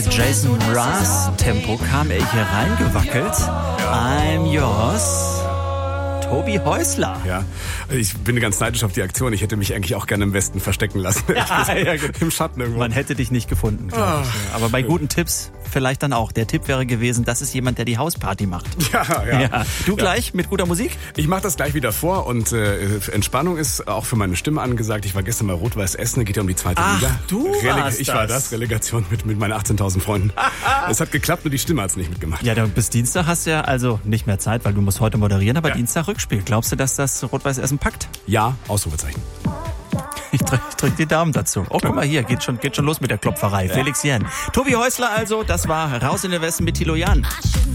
Jason Mraz Tempo kam er hier reingewackelt. I'm yours. Tobi Häusler. Ja, ich bin ganz neidisch auf die Aktion. Ich hätte mich eigentlich auch gerne im Westen verstecken lassen. Im Schatten irgendwo. Man hätte dich nicht gefunden, glaube ich. Aber bei guten Tipps vielleicht dann auch. Der Tipp wäre gewesen, das ist jemand, der die Hausparty macht. Ja. Du gleich mit guter Musik? Ich mache das gleich wieder vor und Entspannung ist auch für meine Stimme angesagt. Ich war gestern mal Rot-Weiß Essen, geht ja um die zweite Liga. Ich war das, Relegation mit meinen 18.000 Freunden. Es hat geklappt, nur die Stimme hat's nicht mitgemacht. Ja, bis Dienstag hast du ja also nicht mehr Zeit, weil du musst heute moderieren, aber Dienstag Rückspiel. Glaubst du, dass das Rot-Weiß Essen packt? Ja, Ausrufezeichen. Ich drück die Daumen dazu. Oh, guck mal hier, geht schon los mit der Klopferei. Felix Jähn. Tobi Häusler also, das war Raus in den Westen mit Thilo Jahn.